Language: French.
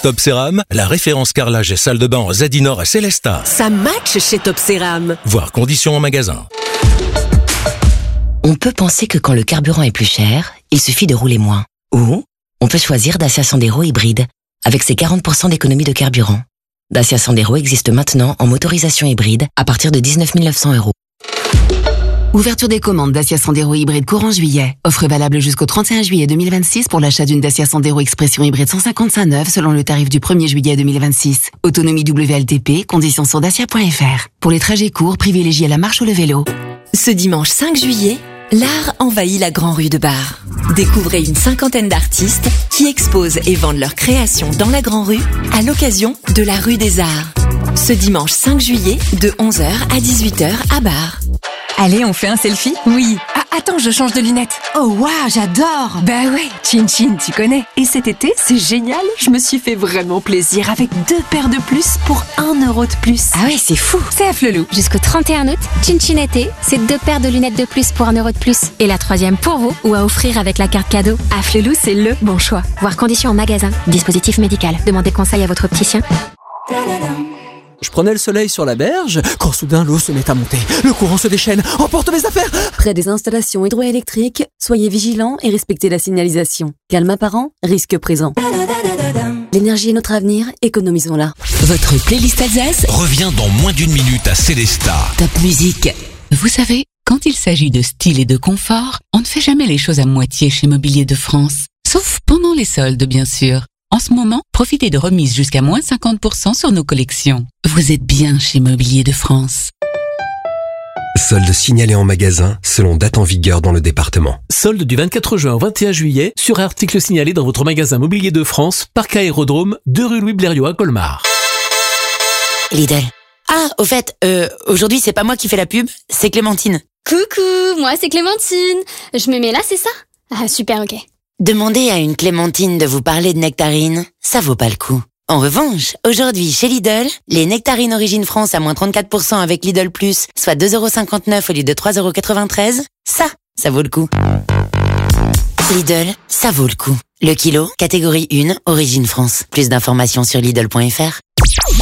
Top Céram, la référence carrelage et salle de bain en Zadinor à Célestat. Ça match chez Top Céram. Voir conditions en magasin. On peut penser que quand le carburant est plus cher, il suffit de rouler moins. Ou on peut choisir Dacia Sandero hybride, avec ses 40% d'économie de carburant. Dacia Sandero existe maintenant en motorisation hybride à partir de 19 900 €. Ouverture des commandes Dacia Sandero hybride courant juillet. Offre valable jusqu'au 31 juillet 2026 pour l'achat d'une Dacia Sandero Expression hybride 155 neuve selon le tarif du 1er juillet 2026. Autonomie WLTP, conditions sur dacia.fr. Pour les trajets courts, privilégiez la marche ou le vélo. Ce dimanche 5 juillet, l'art envahit la Grand Rue de Bar. Découvrez une cinquantaine d'artistes qui exposent et vendent leurs créations dans la Grand Rue à l'occasion de la Rue des Arts. Ce dimanche 5 juillet, de 11h à 18h à Bar. Allez, on fait un selfie? Oui. Ah, attends, je change de lunettes. Oh waouh, j'adore. Bah ouais, Chin Chin, tu connais. Et cet été, c'est génial, je me suis fait vraiment plaisir avec 2 paires de plus pour 1 € de plus. Ah ouais, c'est fou. C'est à Flelou. Jusqu'au 31 août, Chin Chin été, c'est 2 paires de lunettes de plus pour 1 € de plus. Et la 3e pour vous, ou à offrir avec la carte cadeau. À Flelou, c'est le bon choix. Voir conditions en magasin. Dispositif médical. Demandez conseil à votre opticien. Je prenais le soleil sur la berge, quand soudain l'eau se met à monter. Le courant se déchaîne, emporte mes affaires. Près des installations hydroélectriques, soyez vigilants et respectez la signalisation. Calme apparent, risque présent. L'énergie est notre avenir, économisons-la. Votre playlist Alsace revient dans moins d'une minute à Célestat. Top musique. Vous savez, quand il s'agit de style et de confort, on ne fait jamais les choses à moitié chez Mobilier de France. Sauf pendant les soldes, bien sûr. En ce moment, profitez de remises jusqu'à moins 50% sur nos collections. Vous êtes bien chez Mobilier de France. Soldes signalés en magasin selon date en vigueur dans le département. Soldes du 24 juin au 21 juillet sur articles signalés dans votre magasin Mobilier de France, Parc Aérodrome, 2 rue Louis Blériot à Colmar. Lidl. Ah, au fait, aujourd'hui c'est pas moi qui fais la pub, c'est Clémentine. Coucou, moi c'est Clémentine. Je me mets là, c'est ça? Ah super, ok. Demandez à une Clémentine de vous parler de nectarines, ça vaut pas le coup. En revanche, aujourd'hui chez Lidl, les nectarines Origine France à moins 34% avec Lidl Plus, soit 2,59 € au lieu de 3,93 €, ça vaut le coup. Lidl, ça vaut le coup. Le kilo, catégorie 1, Origine France. Plus d'informations sur Lidl.fr.